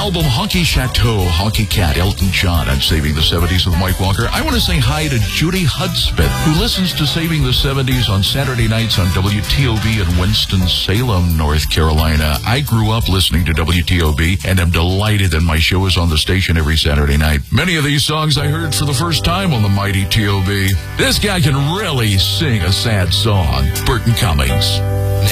album Honky Chateau, Honky Cat, Elton John on Saving the 70s with Mike Walker. I want to say hi to Judy Hudspeth, who listens to Saving the 70s on Saturday nights on WTOB in Winston-Salem, North Carolina. I grew up listening to WTOB and am delighted that my show is on the station every Saturday night. Many of these songs I heard for the first time on the mighty TOB. This guy can really sing a sad song. Burton Cummings.